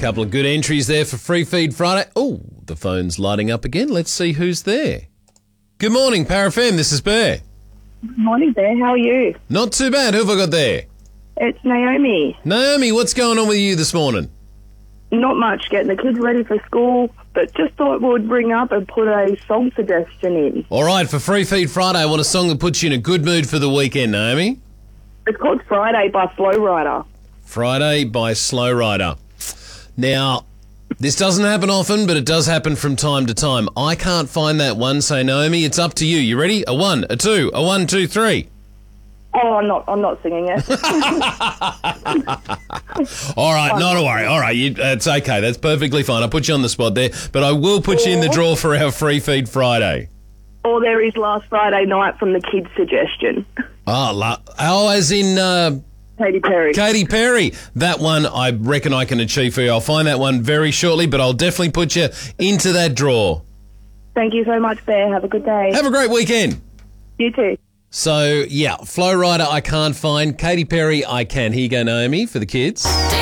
couple of good entries there for Free Feed Friday. Oh, the phone's lighting up again. Let's see who's there. Good morning, Parafem. This is Bear. Morning there, how are you? Not too bad. Who have I got there? It's Naomi. Naomi, what's going on with you this morning? Not much, getting the kids ready for school, but just thought we'd bring up and put a song suggestion in. All right, for Free Feed Friday, I want a song that puts you in a good mood for the weekend, Naomi. It's called Friday by Flow Rider. Friday by Slow Rider. Now, this doesn't happen often, but it does happen from time to time. I can't find that one, so Naomi, it's up to you. You ready? A 1, a 2, a 1, 2, 3. Oh, I'm not singing it. All right, not to worry. All right, it's okay. That's perfectly fine. I put you on the spot there, but I will put you in the draw for our Free Feed Friday. All there is last Friday night from the kids' suggestion. As in... Katy Perry. Katy Perry. That one I reckon I can achieve for you. I'll find that one very shortly, but I'll definitely put you into that draw. Thank you so much, Bear. Have a good day. Have a great weekend. You too. So, yeah, Flow Rider I can't find. Katy Perry I can. Here you go, Naomi, for the kids.